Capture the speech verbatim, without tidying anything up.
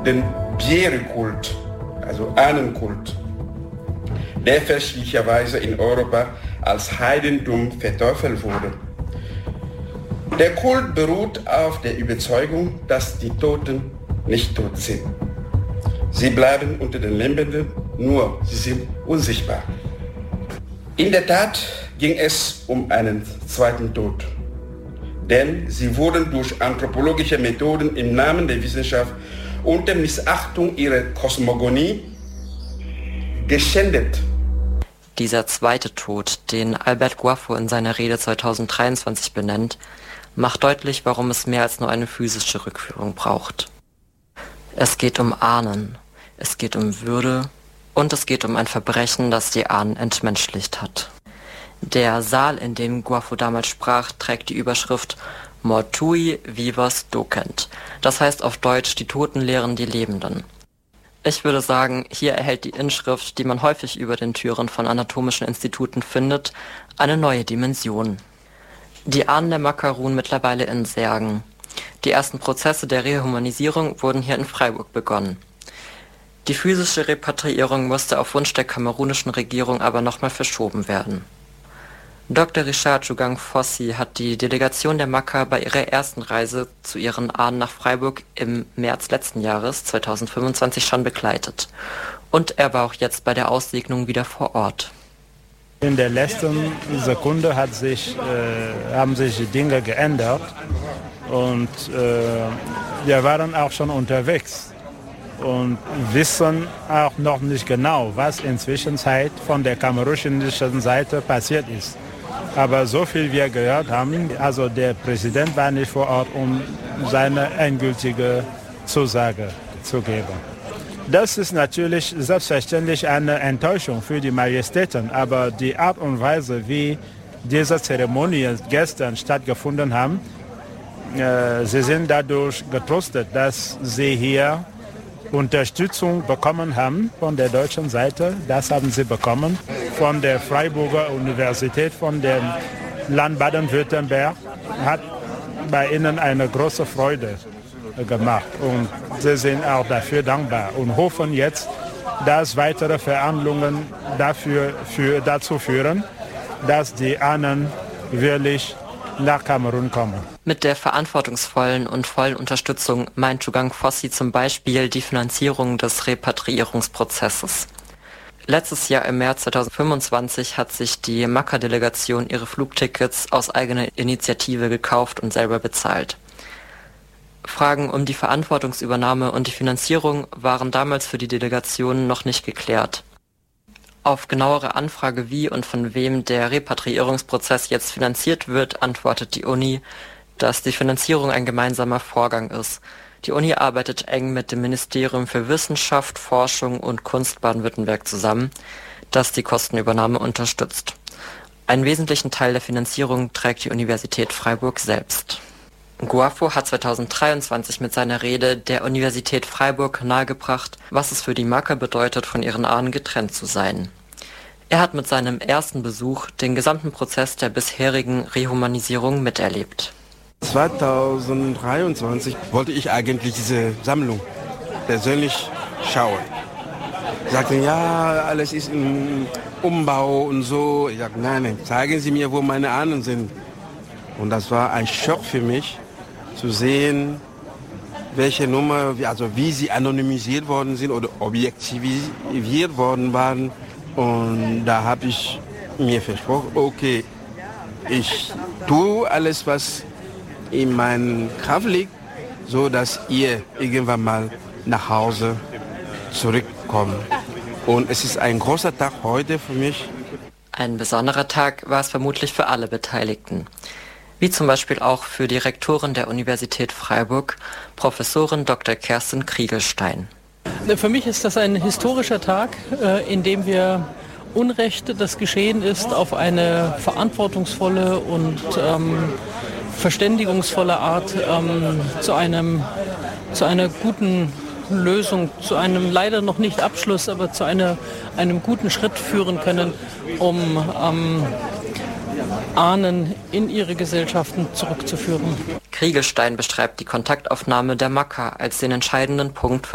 den Bierekult, also Ahnenkult, der fälschlicherweise in Europa als Heidentum verteufelt wurde. Der Kult beruht auf der Überzeugung, dass die Toten nicht tot sind. Sie bleiben unter den Lebenden, nur sie sind unsichtbar. In der Tat ging es um einen zweiten Tod. Denn sie wurden durch anthropologische Methoden im Namen der Wissenschaft unter Missachtung ihrer Kosmogonie geschändet. Dieser zweite Tod, den Albert Guafo in seiner Rede zweitausenddreiundzwanzig benennt, macht deutlich, warum es mehr als nur eine physische Rückführung braucht. Es geht um Ahnen, es geht um Würde und es geht um ein Verbrechen, das die Ahnen entmenschlicht hat. Der Saal, in dem Guafo damals sprach, trägt die Überschrift Mortui vivos docent. Das heißt auf Deutsch, die Toten lehren die Lebenden. Ich würde sagen, hier erhält die Inschrift, die man häufig über den Türen von anatomischen Instituten findet, eine neue Dimension. Die Ahnen der Makka ruhen mittlerweile in Särgen. Die ersten Prozesse der Rehumanisierung wurden hier in Freiburg begonnen. Die physische Repatriierung musste auf Wunsch der kamerunischen Regierung aber nochmal verschoben werden. Doktor Richard Djougong Fossi hat die Delegation der Makka bei ihrer ersten Reise zu ihren Ahnen nach Freiburg im März letzten Jahres, zweitausendfünfundzwanzig, schon begleitet. Und er war auch jetzt bei der Aussegnung wieder vor Ort. In der letzten Sekunde hat sich, äh, haben sich die Dinge geändert und äh, wir waren auch schon unterwegs und wissen auch noch nicht genau, was in der Zwischenzeit von der kamerunischen Seite passiert ist. Aber so viel wir gehört haben, also der Präsident war nicht vor Ort, um seine endgültige Zusage zu geben. Das ist natürlich selbstverständlich eine Enttäuschung für die Majestäten, aber die Art und Weise, wie diese Zeremonien gestern stattgefunden haben, äh, sie sind dadurch getröstet, dass sie hier Unterstützung bekommen haben von der deutschen Seite. Das haben sie bekommen von der Freiburger Universität, von dem Land Baden-Württemberg, hat bei ihnen eine große Freude gemacht und sie sind auch dafür dankbar und hoffen jetzt, dass weitere Verhandlungen dafür, für, dazu führen, dass die Ahnen wirklich nach Kamerun kommen. Mit der verantwortungsvollen und vollen Unterstützung meint Djougong Fossi zum Beispiel die Finanzierung des Repatriierungsprozesses. Letztes Jahr im März zweitausendfünfundzwanzig hat sich die Makka-Delegation ihre Flugtickets aus eigener Initiative gekauft und selber bezahlt. Fragen um die Verantwortungsübernahme und die Finanzierung waren damals für die Delegation noch nicht geklärt. Auf genauere Anfrage, wie und von wem der Repatriierungsprozess jetzt finanziert wird, antwortet die Uni, dass die Finanzierung ein gemeinsamer Vorgang ist. Die Uni arbeitet eng mit dem Ministerium für Wissenschaft, Forschung und Kunst Baden-Württemberg zusammen, das die Kostenübernahme unterstützt. Einen wesentlichen Teil der Finanzierung trägt die Universität Freiburg selbst. Guafo hat zweitausenddreiundzwanzig mit seiner Rede der Universität Freiburg nahegebracht, was es für die Makka bedeutet, von ihren Ahnen getrennt zu sein. Er hat mit seinem ersten Besuch den gesamten Prozess der bisherigen Rehumanisierung miterlebt. zweitausenddreiundzwanzig wollte ich eigentlich diese Sammlung persönlich schauen. Sie sagten, ja, alles ist im Umbau und so. Ich sagte, nein, nein, zeigen Sie mir, wo meine Ahnen sind. Und das war ein Schock für mich, zu sehen, welche Nummer, also wie sie anonymisiert worden sind oder objektiviert worden waren. Und da habe ich mir versprochen, okay, ich tue alles, was in meiner Kraft liegt, so dass ihr irgendwann mal nach Hause zurückkommt. Und es ist ein großer Tag heute für mich. Ein besonderer Tag war es vermutlich für alle Beteiligten. Wie zum Beispiel auch für die Rektorin der Universität Freiburg, Professorin Doktor Kerstin Kriegelstein. Für mich ist das ein historischer Tag, in dem wir Unrecht, das geschehen ist, auf eine verantwortungsvolle und ähm, verständigungsvolle Art ähm, zu einem, zu einer guten Lösung, zu einem leider noch nicht Abschluss, aber zu einer, einem guten Schritt führen können, um ähm, Ahnen in ihre Gesellschaften zurückzuführen. Kriegelstein beschreibt die Kontaktaufnahme der Makka als den entscheidenden Punkt für